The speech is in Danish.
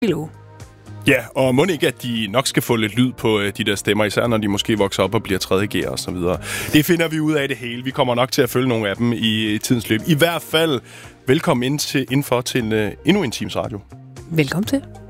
Bilo. Ja, og må ikke, at de nok skal få lidt lyd på de der stemmer, især når de måske vokser op og bliver 3.G'er og så videre. Det finder vi ud af det hele. Vi kommer nok til at følge nogle af dem i tidens løb. I hvert fald velkommen indenfor til endnu en Teams Radio. Velkommen til.